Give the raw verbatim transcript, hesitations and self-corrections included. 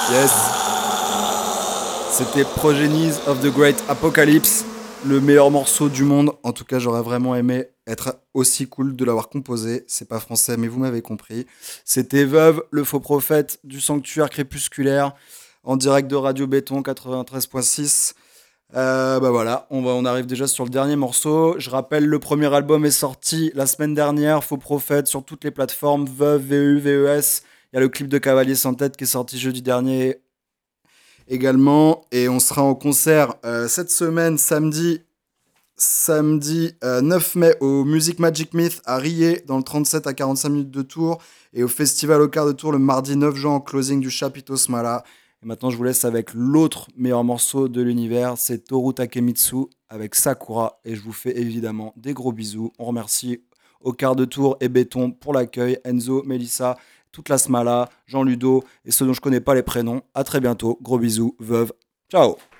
Yes, c'était Progenies of the Great Apocalypse, le meilleur morceau du monde. En tout cas, j'aurais vraiment aimé être aussi cool de l'avoir composé. C'est pas français, mais vous m'avez compris. C'était Veuve, le faux prophète du sanctuaire crépusculaire, en direct de Radio Béton quatre-vingt-treize virgule six. Euh, bah voilà, on, va, on arrive déjà sur le dernier morceau. Je rappelle, le premier album est sorti la semaine dernière, Faux Prophète, sur toutes les plateformes, Veuve, V E U, V E S. Il y a le clip de Cavalier sans tête qui est sorti jeudi dernier également. Et on sera en concert euh, cette semaine, samedi, samedi euh, neuf mai, au Music Magic Myth à Riez, dans le trente-sept à quarante-cinq minutes de Tours. Et au Festival au quart de Tours le mardi neuf juin, en closing du Chapiteau Smala. Et maintenant, je vous laisse avec l'autre meilleur morceau de l'univers, c'est Toru Takemitsu avec Sakura. Et je vous fais évidemment des gros bisous. On remercie au quart de tour et Béton pour l'accueil, Enzo, Mélissa, toute la Smala, Jean Ludo et ceux dont je connais pas les prénoms. À très bientôt, gros bisous, Veuve. Ciao.